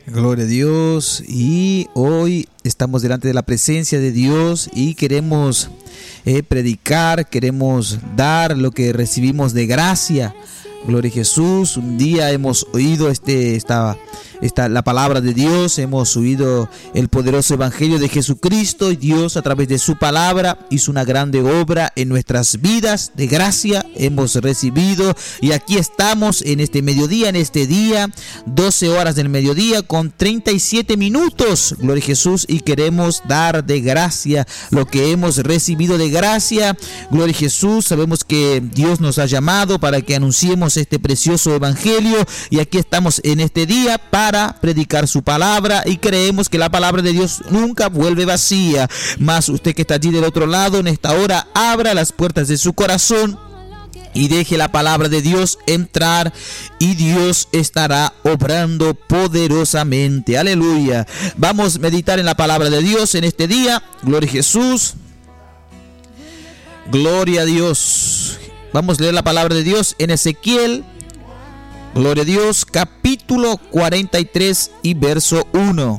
Gloria a Dios. Y hoy estamos delante de la presencia de Dios y queremos predicar, queremos dar lo que recibimos de gracia. Gloria a Jesús. Un día hemos oído la palabra de Dios, hemos oído el poderoso evangelio de Jesucristo, y Dios a través de su palabra hizo una grande obra en nuestras vidas. De gracia hemos recibido, y aquí estamos en este mediodía, en este día, 12 horas del mediodía con 37 minutos. Gloria a Jesús. Y queremos dar de gracia lo que hemos recibido de gracia. Gloria a Jesús. Sabemos que Dios nos ha llamado para que anunciemos este precioso evangelio, y aquí estamos en este día para predicar su palabra, y creemos que la palabra de Dios nunca vuelve vacía. Mas usted que está allí del otro lado en esta hora, abra las puertas de su corazón y deje la palabra de Dios entrar, y Dios estará obrando poderosamente. Aleluya. Vamos a meditar en la palabra de Dios en este día. Gloria a Jesús. Gloria a Dios. Vamos a leer la palabra de Dios en Ezequiel. Gloria a Dios, capítulo 43 y verso 1.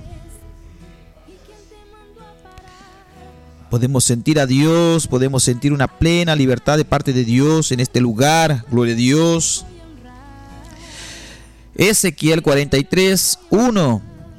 Podemos sentir a Dios, podemos sentir una plena libertad de parte de Dios en este lugar. Gloria a Dios. Ezequiel 43, 1.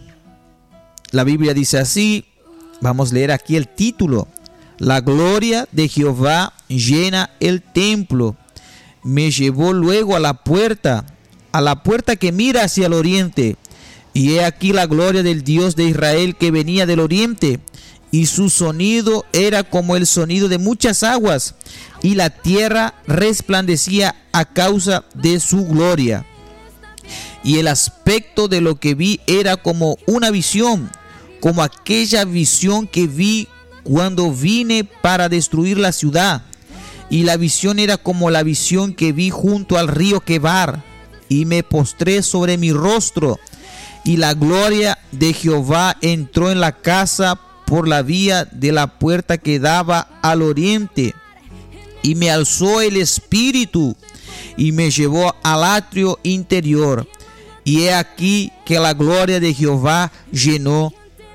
La Biblia dice así. Vamos a leer aquí el título. La gloria de Jehová llena el templo. Me llevó luego a la puerta que mira hacia el oriente, y he aquí la gloria del Dios de Israel que venía del oriente, y su sonido era como el sonido de muchas aguas, y la tierra resplandecía a causa de su gloria. Y el aspecto de lo que vi era como una visión, como aquella visión que vi cuando vine para destruir la ciudad. Y la visión era como la visión que vi junto al río Quebar, y me postré sobre mi rostro, y la gloria de Jehová entró en la casa por la vía de la puerta que daba al oriente, y me alzó el espíritu y me llevó al atrio interior, y he aquí que la gloria de Jehová llenó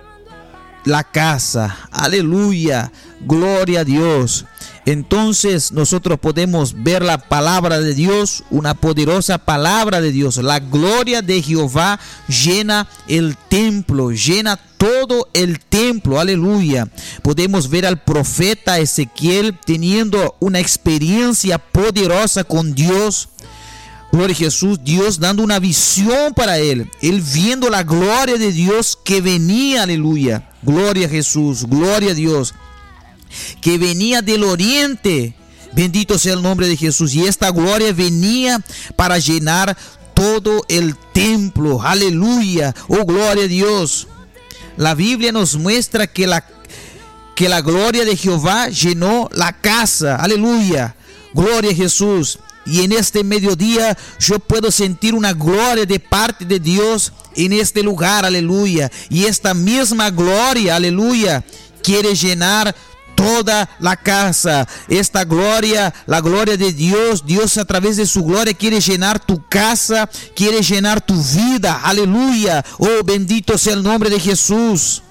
la casa. Aleluya, gloria a Dios. Entonces nosotros podemos ver la palabra de Dios, una poderosa palabra de Dios. La gloria de Jehová llena el templo, llena todo el templo. Aleluya. Podemos ver al profeta Ezequiel teniendo una experiencia poderosa con Dios. Gloria a Jesús. Dios dando una visión para él viendo la gloria de Dios que venía. Aleluya. Gloria a Jesús, gloria a Dios, que venía del oriente. Bendito sea el nombre de Jesús. Y esta gloria venía para llenar todo el templo. Aleluya. Oh, gloria a Dios. La Biblia nos muestra que la gloria de Jehová llenó la casa. Aleluya. Gloria a Jesús. Y en este mediodía yo puedo sentir una gloria de parte de Dios en este lugar. Aleluya. Y esta misma gloria, aleluya, quiere llenar toda la casa. Esta gloria, la gloria de Dios, Dios a través de su gloria quiere llenar tu casa, quiere llenar tu vida. Aleluya. Oh, bendito sea el nombre de Jesús.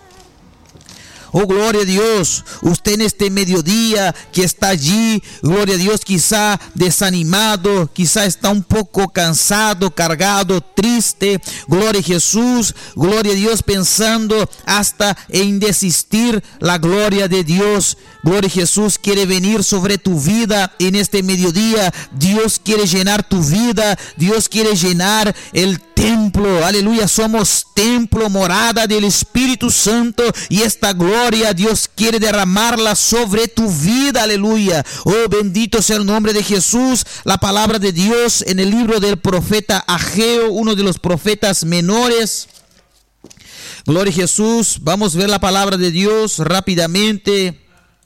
Oh, gloria a Dios. Usted en este mediodía que está allí, gloria a Dios, quizá desanimado, quizá está un poco cansado, cargado, triste. Gloria a Jesús. Gloria a Dios, pensando hasta en desistir. La gloria de Dios, gloria a Jesús, quiere venir sobre tu vida en este mediodía. Dios quiere llenar tu vida. Dios quiere llenar el templo. Aleluya. Somos templo, morada del Espíritu Santo, y esta gloria Dios quiere derramarla sobre tu vida. Aleluya. Oh, bendito sea el nombre de Jesús. La palabra de Dios en el libro del profeta Ageo, uno de los profetas menores. Gloria a Jesús. Vamos a ver la palabra de Dios rápidamente.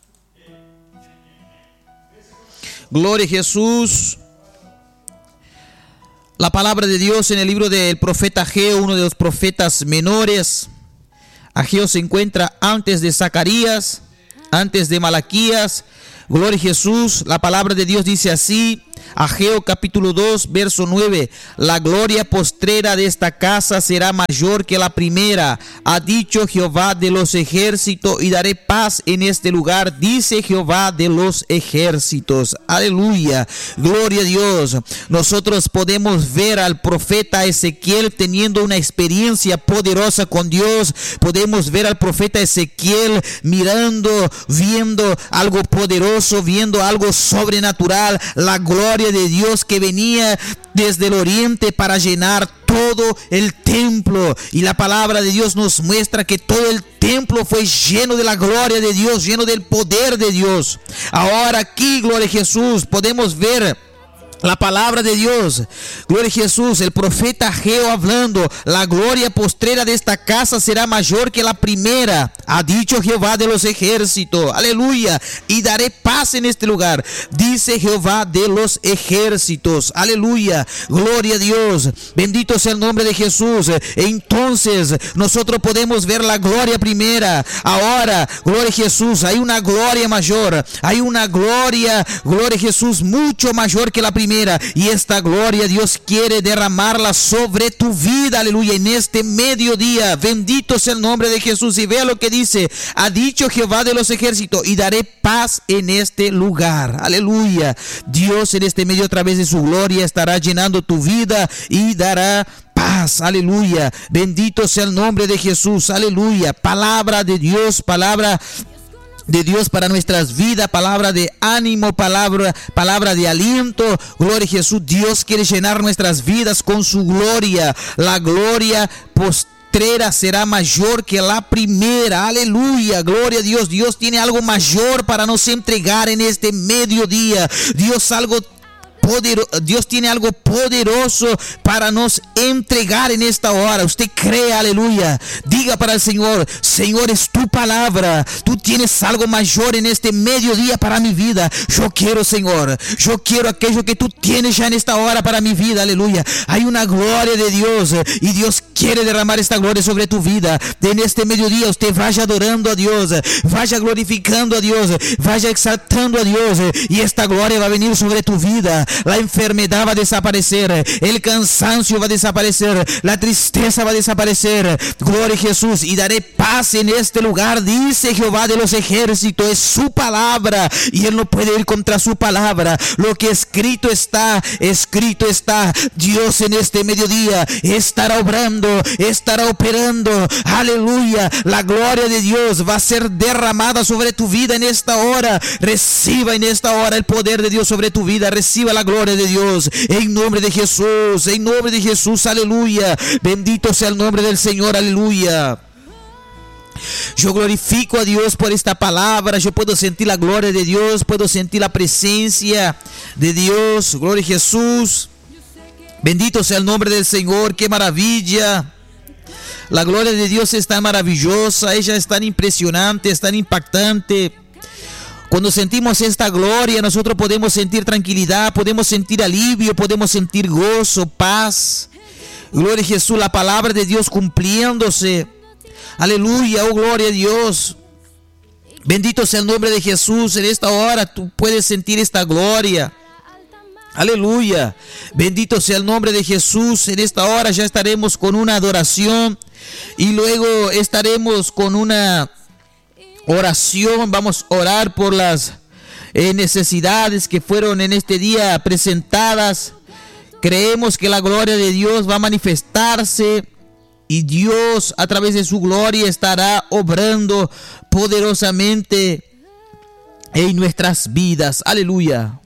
Gloria a Jesús. La palabra de Dios en el libro del profeta Ageo, uno de los profetas menores. Ageo se encuentra antes de Zacarías, antes de Malaquías. Gloria a Jesús. La palabra de Dios dice así. Ageo capítulo 2, verso 9. La gloria postrera de esta casa será mayor que la primera, ha dicho Jehová de los ejércitos, y daré paz en este lugar, dice Jehová de los ejércitos. Aleluya, gloria a Dios. Nosotros podemos ver al profeta Ezequiel teniendo una experiencia poderosa con Dios. Podemos ver al profeta Ezequiel mirando, viendo algo poderoso, viendo algo sobrenatural, la gloria de Dios que venía desde el oriente para llenar todo el templo. Y la palabra de Dios nos muestra que todo el templo fue lleno de la gloria de Dios, lleno del poder de Dios. Ahora aquí, gloria a Jesús, podemos ver la palabra de Dios, gloria a Jesús, el profeta Ageo hablando, la gloria postrera de esta casa será mayor que la primera, ha dicho Jehová de los ejércitos, aleluya, y daré paz en este lugar, dice Jehová de los ejércitos, aleluya, gloria a Dios, bendito sea el nombre de Jesús. Entonces nosotros podemos ver la gloria primera. Ahora, gloria a Jesús, hay una gloria mayor, hay una gloria a Jesús, mucho mayor que la primera. Y esta gloria Dios quiere derramarla sobre tu vida, aleluya, en este mediodía. Bendito sea el nombre de Jesús. Y vea lo que dice: ha dicho Jehová de los ejércitos, y daré paz en este lugar, aleluya. Dios en este medio, a través de su gloria, estará llenando tu vida y dará paz, aleluya. Bendito sea el nombre de Jesús, aleluya. Palabra de Dios, palabra de Dios para nuestras vidas, palabra de ánimo, palabra de aliento, gloria a Jesús. Dios quiere llenar nuestras vidas con su gloria. La gloria postrera será mayor que la primera, aleluya, gloria a Dios. Dios tiene algo mayor para nos entregar en este mediodía. Dios tiene algo poderoso para nos entregar en esta hora. Usted cree, aleluya. Diga para el Señor: Señor, es tu palabra. Tú tienes algo mayor en este mediodía para mi vida. Yo quiero, Señor. Yo quiero aquello que tú tienes ya en esta hora para mi vida, aleluya. Hay una gloria de Dios y Dios quiere derramar esta gloria sobre tu vida. En este mediodía usted vaya adorando a Dios, vaya glorificando a Dios, vaya exaltando a Dios, y esta gloria va a venir sobre tu vida. La enfermedad va a desaparecer, el cansancio va a desaparecer, la tristeza va a desaparecer, gloria a Jesús. Y daré paz en este lugar, dice Jehová de los ejércitos. Es su palabra y Él no puede ir contra su palabra. Lo que escrito está, escrito está. Dios en este mediodía estará obrando, estará operando, aleluya. La gloria de Dios va a ser derramada sobre tu vida en esta hora. Reciba en esta hora el poder de Dios sobre tu vida. Reciba la gloria de Dios en nombre de Jesús, en nombre de Jesús, aleluya. Bendito sea el nombre del Señor, aleluya. Yo glorifico a Dios por esta palabra. Yo puedo sentir la gloria de Dios, puedo sentir la presencia de Dios, gloria a Jesús. Bendito sea el nombre del Señor, qué maravilla. La gloria de Dios es tan maravillosa, ella es tan impresionante, es tan impactante. Cuando sentimos esta gloria, nosotros podemos sentir tranquilidad, podemos sentir alivio, podemos sentir gozo, paz. Gloria a Jesús, la palabra de Dios cumpliéndose. Aleluya, oh gloria a Dios. Bendito sea el nombre de Jesús. En esta hora tú puedes sentir esta gloria. Aleluya. Bendito sea el nombre de Jesús. En esta hora ya estaremos con una adoración y luego estaremos con una oración. Vamos a orar por las necesidades que fueron en este día presentadas. Creemos que la gloria de Dios va a manifestarse y Dios a través de su gloria estará obrando poderosamente en nuestras vidas. Aleluya.